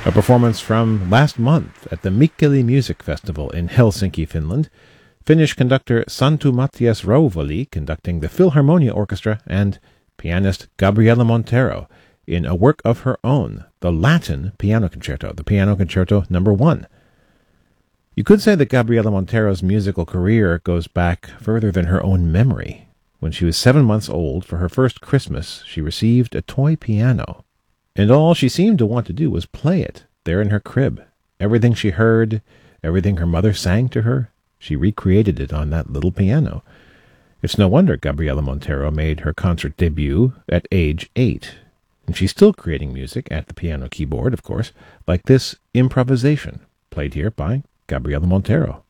A performance from last month at the Mikkeli Music Festival in Helsinki, Finland. Finnish conductor Santu Matias Rauvali conducting the Philharmonia Orchestra, and pianist Gabriela Montero in a work of her own, the Latin Piano Concerto, the Piano Concerto No. 1. You could say that Gabriela Montero's musical career goes back further than her own memory. When she was 7 months old, for her first Christmas, she received a toy piano. And all she seemed to want to do was play it, there in her crib. Everything she heard, everything her mother sang to her, she recreated it on that little piano. It's no wonder Gabriela Montero made her concert debut at age 8. And she's still creating music at the piano keyboard, of course, like this improvisation, played here by Gabriela Montero.